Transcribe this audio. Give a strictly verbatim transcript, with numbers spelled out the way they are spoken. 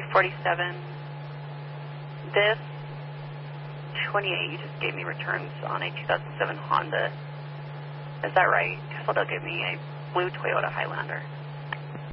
forty-seven. This twenty-eight, you just gave me returns on a two thousand seven Honda. Is that right? Because they'll give me a blue Toyota Highlander.